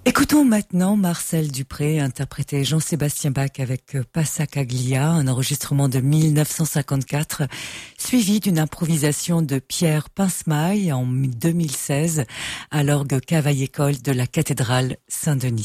Écoutons maintenant Marcel Dupré interpréter Jean-Sébastien Bach avec Passacaglia, un enregistrement de 1954, suivi d'une improvisation de Pierre Pincemaille en 2016 à l'orgue Cavaille-École de la cathédrale Saint-Denis.